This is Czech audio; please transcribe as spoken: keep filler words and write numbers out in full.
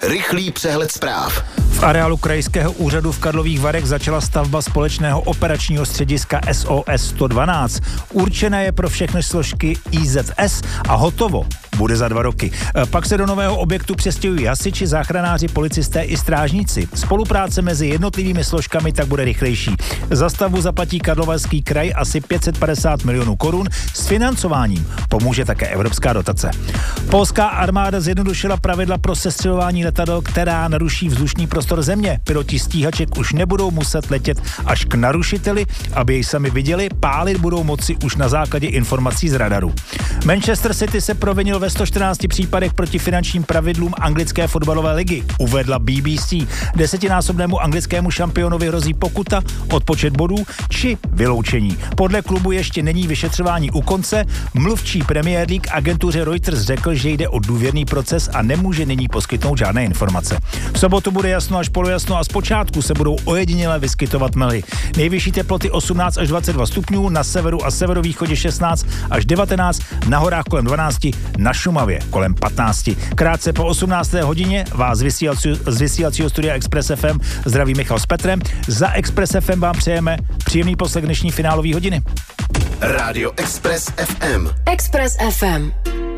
Rychlý přehled zpráv. V areálu krajského úřadu v Karlových Varech začala stavba společného operačního střediska S O S sto dvanáct. Určené je pro všechny složky I Z S a hotovo bude za dva roky. Pak se do nového objektu přestěhují hasiči, záchranáři, policisté i strážníci. Spolupráce mezi jednotlivými složkami tak bude rychlejší. Za stavbu zaplatí Karlovarský kraj asi pět set padesát milionů korun. S financováním pomůže také evropská dotace. Polská armáda zjednodušila pravidla pro sestřelování letadel, která naruší vzdušný prostor země. Piloti stíhaček už nebudou muset letět až k narušiteli, aby jej sami viděli, pálit budou moci už na základě informací z radaru. Manchester City se provinil ve sto čtrnácti případech proti finančním pravidlům anglické fotbalové ligy, uvedla B B C. Desetinásobnému anglickému šampionovi hrozí pokuta, odpočet bodů či vyloučení. Podle klubu ještě není vyšetřování u konce. Mluvčí Premier League agentuře Reuters řekl, že jde o důvěrný proces a nemůže nyní poskytnout žádné informace. V sobotu bude jasno až polojasno a zpočátku se budou ojediněle vyskytovat mlhy. Nejvyšší teploty osmnáct až dvacet dva stupňů, na severu a severovýchodě šestnáct až devatenáct, na horách kolem dvanáct, na Šumavě kolem patnáct. Krátce po osmnácté hodině vás z vysílacího, z vysílacího studia Express F M zdraví Michal s Petrem. Za Express F M vám přejeme příjemný poslech dnešní finálové hodiny. Rádio Express F M. Express F M.